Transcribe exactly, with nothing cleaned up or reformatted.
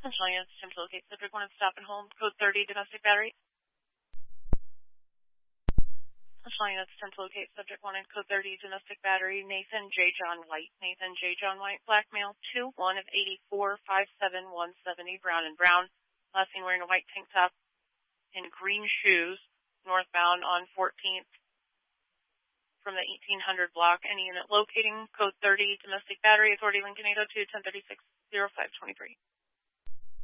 Central units, attempt to locate subject one and stop and home, code thirty, domestic battery. Central units, attempt to locate subject one and code thirty, domestic battery, Nathan J. John White. Nathan J. John White, black male, two one of eighty-four, five seven, one seventy, brown and brown. Last seen wearing a white tank top and green shoes, northbound on fourteenth from the eighteen hundred block. Any unit locating, code thirty, domestic battery, authority Lincoln eight oh two, ten thirty-six, oh five twenty-three.